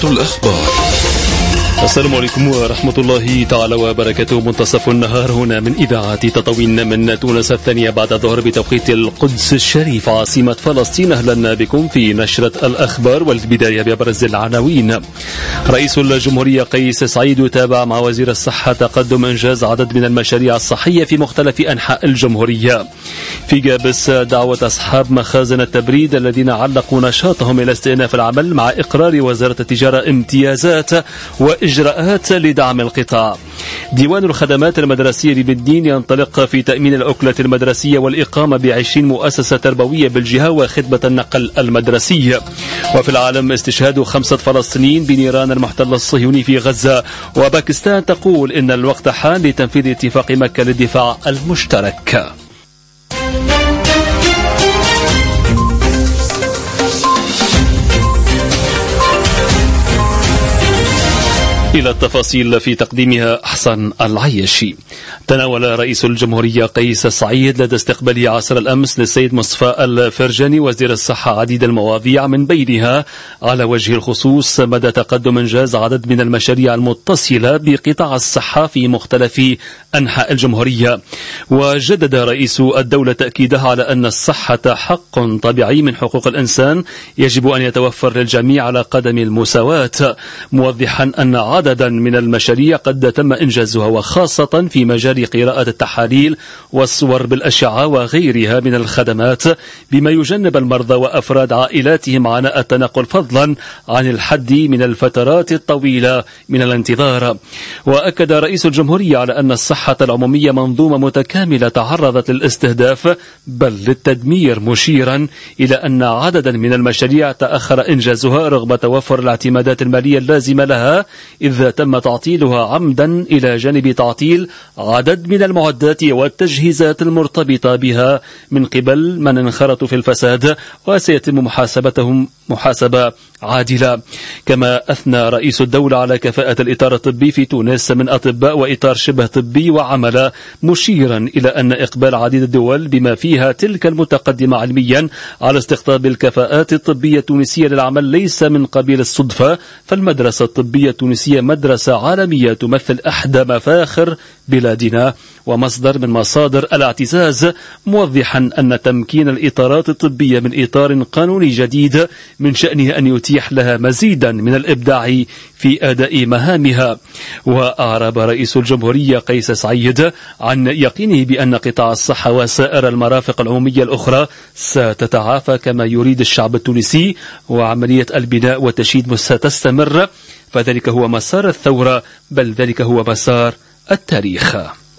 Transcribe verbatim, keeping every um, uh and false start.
الأخبار. السلام عليكم ورحمة الله تعالى وبركاته. منتصف النهار هنا من إذاعة تطاوين من تونس الثانية بعد الظهر بتوقيت القدس الشريف عاصمة فلسطين. أهلا بكم في نشرة الأخبار، والبداية بأبرز العناوين. رئيس الجمهورية قيس سعيد تابع مع وزير الصحة تقدم إنجاز عدد من المشاريع الصحية في مختلف أنحاء الجمهورية. في جابس دعوة أصحاب مخازن التبريد الذين علقوا نشاطهم إلى استئناف العمل مع إقرار وزارة التجارة امتيازات وإجراءات لدعم القطاع. ديوان الخدمات المدرسية ببدين ينطلق في تأمين الأكلة المدرسية والإقامة بعشرين مؤسسة تربوية بالجهة وخدمة النقل المدرسي. وفي العالم استشهاد خمسة فلسطينيين بنيران المحتل الصهيوني في غزة. وباكستان تقول إن الوقت حان لتنفيذ اتفاق مكة للدفاع المشترك. إلى التفاصيل في تقديمها أحسن العيشي. تناول رئيس الجمهورية قيس سعيد لدى استقباله عصر الأمس للسيد مصطفى الفرجاني وزير الصحة عديد المواضيع، من بينها على وجه الخصوص مدى تقدم إنجاز عدد من المشاريع المتصلة بقطاع الصحة في مختلف أنحاء الجمهورية. وجدد رئيس الدولة تأكيده على أن الصحة حق طبيعي من حقوق الإنسان يجب أن يتوفر للجميع على قدم المساواة، موضحا أن عددا من المشاريع قد تم إنجازها وخاصة في مجال قراءة التحاليل والصور بالأشعة وغيرها من الخدمات، بما يجنب المرضى وأفراد عائلاتهم عناء التنقل فضلا عن الحد من الفترات الطويلة من الانتظار. وأكد رئيس الجمهورية على أن الصحة العمومية منظومة متكاملة تعرضت للاستهداف بل للتدمير، مشيرا إلى أن عددا من المشاريع تأخر إنجازها رغم توفر الاعتمادات المالية اللازمة لها، إذ تم تعطيلها عمدا إلى جانب تعطيل عدد من المعدات والتجهيزات المرتبطة بها من قبل من انخرطوا في الفساد، وسيتم محاسبتهم محاسبة عادلة. كما أثنى رئيس الدولة على كفاءة الإطار الطبي في تونس من أطباء وإطار شبه طبي وعمل، مشيرا إلى أن إقبال عديد الدول بما فيها تلك المتقدمة علميا على استقطاب الكفاءات الطبية التونسية للعمل ليس من قبيل الصدفة، فالمدرسة الطبية التونسية مدرسة عالمية تمثل إحدى مفاخر بلادنا ومصدر من مصادر الاعتزاز، موضحا أن تمكين الإطارات الطبية من إطار قانوني جديد من شأنه أن يتيح لها مزيدا من الإبداع في أداء مهامها. وأعرب رئيس الجمهورية قيس سعيد عن يقينه بأن قطاع الصحة وسائر المرافق العمومية الأخرى ستتعافى كما يريد الشعب التونسي، وعملية البناء والتشييد ستستمر، فذلك هو مسار الثورة بل ذلك هو مسار التاريخ.